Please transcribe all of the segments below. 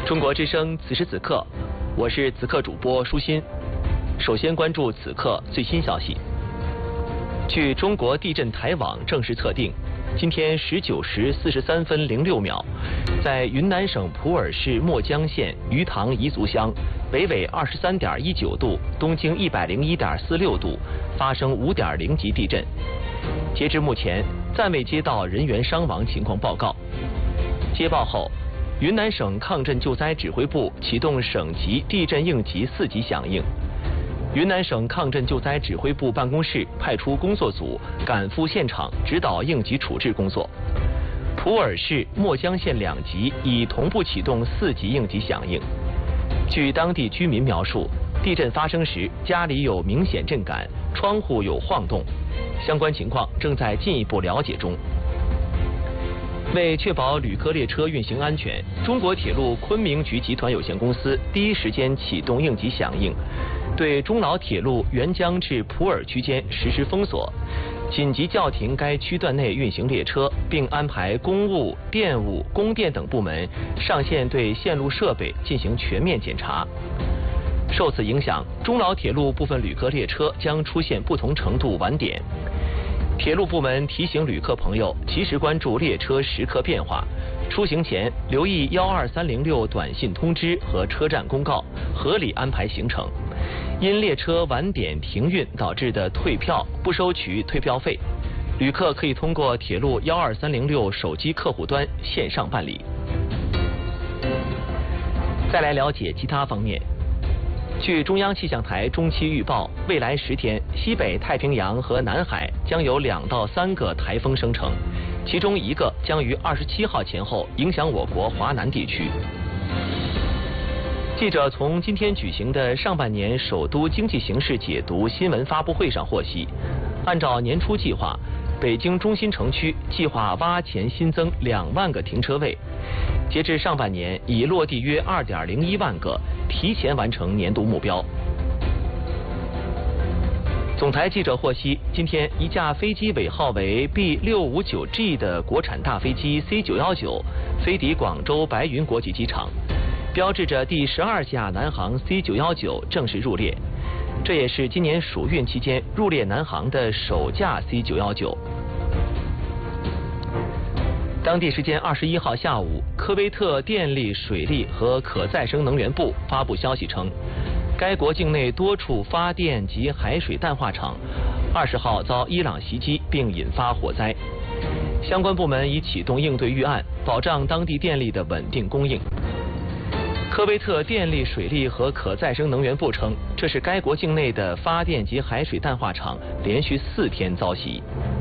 中国之声此时此刻，我是此刻主播舒心。首先关注此刻最新消息。据中国地震台网正式测定，今天19时43分06秒，在云南省普洱市墨江县鱼塘彝族乡北纬23.19度、东经101.46度发生5.0级地震。截至目前，暂未接到人员伤亡情况报告。接报后，云南省抗震救灾指挥部启动省级地震应急4级响应。云南省抗震救灾指挥部办公室派出工作组赶赴现场指导应急处置工作。普洱市、墨江县2级已同步启动4级应急响应。据当地居民描述，地震发生时家里有明显震感，窗户有晃动，相关情况正在进一步了解中。为确保旅客列车运行安全，中国铁路昆明局集团有限公司第一时间启动应急响应，对中老铁路沅江至普洱区间实施封锁，紧急叫停该区段内运行列车，并安排公务、电务、供电等部门上线对线路设备进行全面检查。受此影响，中老铁路部分旅客列车将出现不同程度晚点。铁路部门提醒旅客朋友及时关注列车时刻变化，出行前留意12306短信通知和车站公告，合理安排行程。因列车晚点停运导致的退票不收取退票费，旅客可以通过铁路12306手机客户端线上办理。再来了解其他方面。据中央气象台中期预报，未来10天，西北太平洋和南海将有2到3个台风生成，其中1个将于27号前后影响我国华南地区。记者从今天举行的上半年首都经济形势解读新闻发布会上获悉，按照年初计划，北京中心城区计划挖潜新增2万个停车位，截至上半年已落地约2.01万个，提前完成年度目标。总台记者获悉，今天一架飞机尾号为 B659G 的国产大飞机 C919 飞抵广州白云国际机场，标志着第12架南航 C919 正式入列。这也是今年暑运期间入列南航的首架 C919。当地时间21号下午，科威特电力、水利和可再生能源部发布消息称，该国境内多处发电及海水淡化厂20号遭伊朗袭击并引发火灾，相关部门已启动应对预案，保障当地电力的稳定供应。科威特电力、水利和可再生能源部称，这是该国境内的发电及海水淡化厂连续4天遭袭。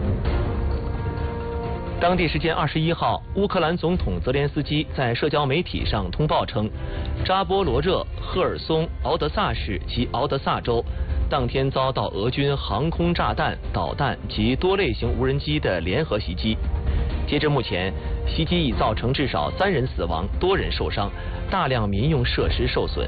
当地时间21号，乌克兰总统泽连斯基在社交媒体上通报称，扎波罗热、赫尔松、敖德萨市及敖德萨州当天遭到俄军航空炸弹、导弹及多类型无人机的联合袭击。截至目前，袭击已造成至少3人死亡，多人受伤，大量民用设施受损。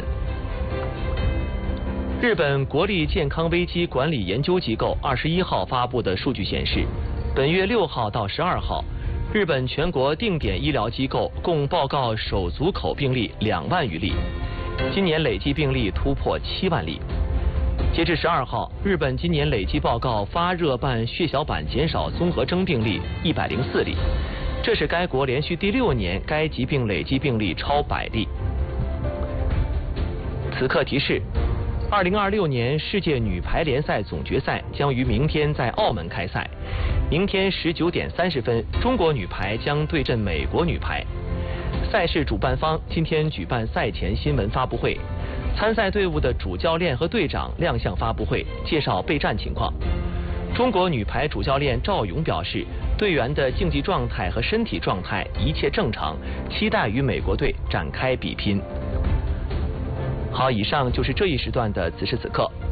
日本国立健康危机管理研究机构21号发布的数据显示，本月6号到12号，日本全国定点医疗机构共报告手足口病例2万余例，今年累计病例突破7万例。截至12号，日本今年累计报告发热伴血小板减少综合征病例104例，这是该国连续第6年该疾病累计病例超100例。此刻提示，2026年世界女排联赛总决赛将于明天在澳门开赛。明天19点30分，中国女排将对阵美国女排。赛事主办方今天举办赛前新闻发布会，参赛队伍的主教练和队长亮相发布会，介绍备战情况。中国女排主教练赵勇表示，队员的竞技状态和身体状态一切正常，期待与美国队展开比拼。好，以上就是这一时段的此时此刻。